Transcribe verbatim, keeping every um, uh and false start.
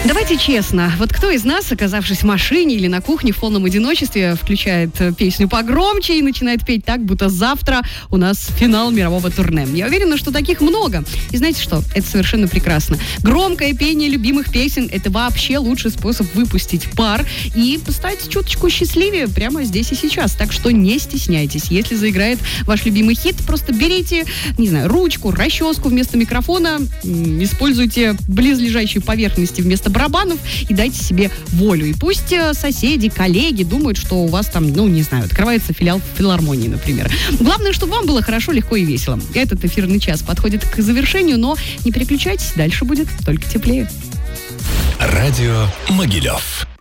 Давайте честно, вот кто из нас, оказавшись в машине или на кухне в полном одиночестве, включает песню погромче и начинает петь так, будто завтра у нас финал мирового турне? Я уверена, что таких много. И знаете что? Это совершенно прекрасно. Громкое пение любимых песен – это вообще лучший способ выпустить пар и стать чуточку счастливее прямо здесь и сейчас. Так что не стесняйтесь. Если заиграет ваш любимый хит, просто берите, не знаю, ручку, расческу вместо микрофона, используйте близлежащие поверхности вместо барабанов и дайте себе волю. И пусть соседи, коллеги думают, что у вас там, ну, не знаю, открывается филиал филармонии, например. Главное, чтобы вам было хорошо, легко и весело. Этот эфирный час подходит к завершению, но не переключайтесь, дальше будет только теплее. Радио Могилев.